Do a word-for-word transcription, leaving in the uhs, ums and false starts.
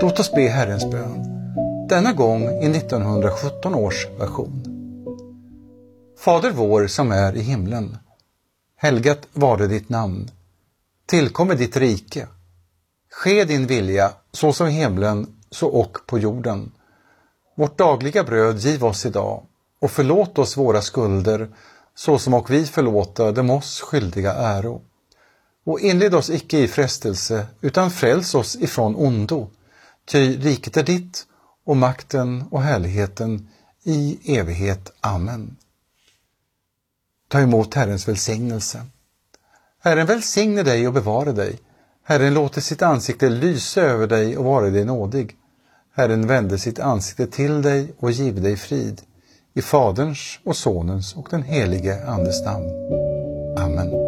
Låt oss be Herrens bön, denna gång i nittonhundrasjutton års version. Fader vår som är i himlen, helgat vare ditt namn, tillkommer ditt rike. Ske din vilja så som i himlen så och på jorden. Vårt dagliga bröd giv oss idag och förlåt oss våra skulder så som och vi förlåta dem oss skyldiga äro. Och inled oss icke i frestelse utan fräls oss ifrån ondo. Ty riket är ditt och makten och härligheten i evighet. Amen. Ta emot Herrens välsignelse. Herren välsigne dig och bevara dig. Herren låter sitt ansikte lysa över dig och vara dig nådig. Herren vände sitt ansikte till dig och giv dig frid. I Faderns och Sonens och den helige Andes namn. Amen.